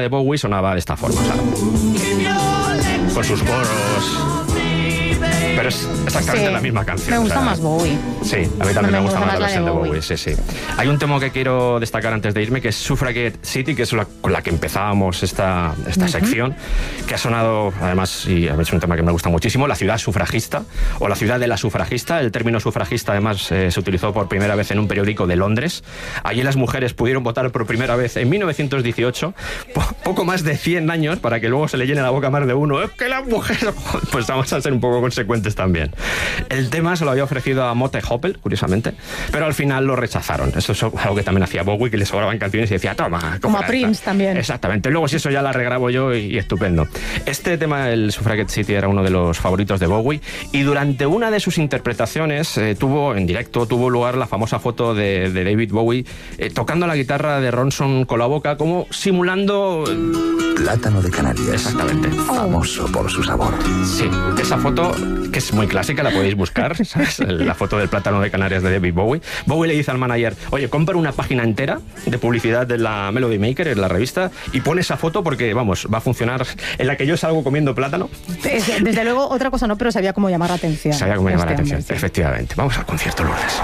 de Bowie sonaba de esta forma, ¿sabes? Con sus coros. Pero es exactamente la misma canción. Me gusta más Bowie. Sí, a mí también me gusta más la versión de Bowie. Bowie. Sí, sí. Hay un tema que quiero destacar antes de irme, que es Suffragette City, que es con la que empezábamos esta sección, que ha sonado, además, y es un tema que me gusta muchísimo, la ciudad sufragista, o la ciudad de la sufragista. El término sufragista, además, se utilizó por primera vez en un periódico de Londres. Allí las mujeres pudieron votar por primera vez en 1918, poco más de 100 años, para que luego se le llene la boca a más de uno. Es que las mujeres... Pues vamos a ser un poco consecuentes también. El tema se lo había ofrecido a Motte Hopple, curiosamente, pero al final lo rechazaron. Eso es algo que también hacía Bowie, que le sobraban canciones y decía, toma, como a Prince también. Exactamente. Luego si eso ya la regrabo yo y estupendo. Este tema, el Suffragette City, era uno de los favoritos de Bowie, y durante una de sus interpretaciones en directo tuvo lugar la famosa foto de David Bowie tocando la guitarra de Ronson con la boca, como simulando... Plátano de Canarias. Exactamente. Famoso por su sabor. Sí, esa foto, que es muy clásica, la podéis buscar, ¿sabes? La foto del plátano de Canarias de David Bowie. Bowie le dice al manager, oye, compra una página entera de publicidad de la Melody Maker, en la revista, y pon esa foto porque, vamos, va a funcionar, en la que yo salgo comiendo plátano. Desde luego, otra cosa no, pero sabía cómo llamar la atención. Sabía cómo llamar la atención, sí. Efectivamente. Vamos al concierto, Lourdes.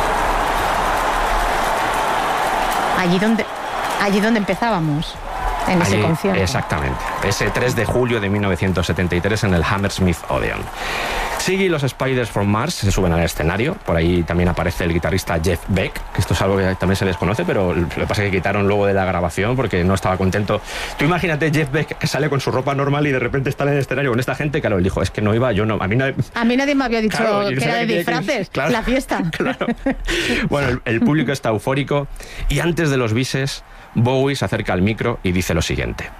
Allí donde empezábamos. En ese concierto. Exactamente. Ese 3 de julio de 1973 en el Hammersmith Odeon. Ziggy y los Spiders from Mars se suben al escenario. Por ahí también aparece el guitarrista Jeff Beck, que esto es algo que también se desconoce, pero lo que pasa es que quitaron luego de la grabación porque no estaba contento. Tú imagínate Jeff Beck que sale con su ropa normal y de repente está en el escenario con esta gente. Claro, él dijo, es que no iba, yo no. A mí nadie me había dicho, claro, que era de disfraces, claro, la fiesta. Claro. Bueno, el público está eufórico y antes de los bises, Bowie se acerca al micro y dice lo siguiente.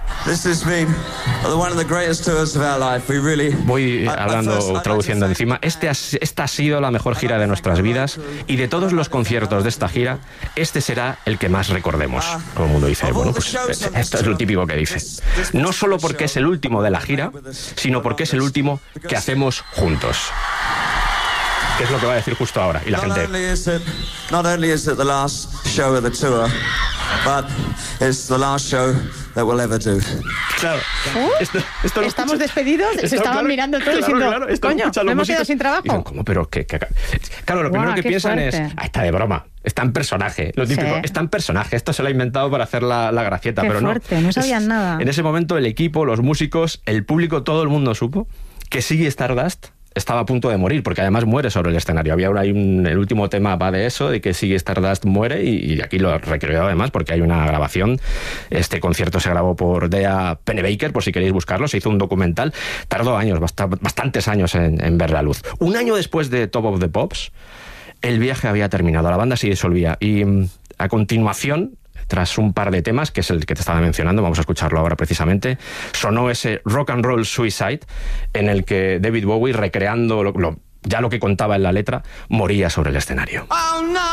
Voy hablando, traduciendo encima. Esta ha sido la mejor gira de nuestras vidas, y de todos los conciertos de esta gira, este será el que más recordemos. Todo el mundo dice, bueno, pues esto es lo típico que dice. No solo porque es el último de la gira, sino porque es el último que hacemos juntos. ¿Qué es lo que va a decir justo ahora? Y la gente... Not only is it the last show of the tour, but it's the last show that we'll ever do. Claro. Esto ¿Estamos despedidos? Se estaban mirando todos diciendo, coño, ¿no hemos quedado sin trabajo? Dicen, ¿cómo? Pero ¿qué? Claro, lo primero que piensan es, está de broma, está en personaje. Lo típico, está en personaje. Esto se lo ha inventado para hacer la gracieta, pero fuerte, no sabían nada. En ese momento el equipo, los músicos, el público, todo el mundo supo que Ziggy Stardust estaba a punto de morir, porque además muere sobre el escenario. El último tema va de eso, de que Ziggy Stardust muere, y aquí lo recreó además, porque hay una grabación. Este concierto se grabó por Dea Pennebaker, por si queréis buscarlo, se hizo un documental. Tardó años, bastantes años en ver la luz. Un año después de Top of the Pops, el viaje había terminado, la banda se disolvía, y a continuación, tras un par de temas, que es el que te estaba mencionando, vamos a escucharlo ahora precisamente, sonó ese Rock and Roll Suicide, en el que David Bowie, recreando ya lo que contaba en la letra, moría sobre el escenario. Oh, no.